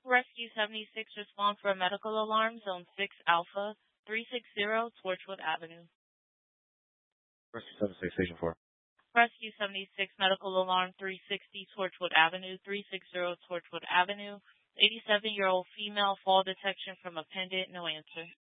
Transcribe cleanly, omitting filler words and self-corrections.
Rescue 76, respond for a medical alarm, Zone 6 Alpha 360, Torchwood Avenue. Rescue 76, Station 4. Rescue 76, medical alarm 360, Torchwood Avenue, 360 Torchwood Avenue. 87-year-old female, fall detection from a pendant, no answer.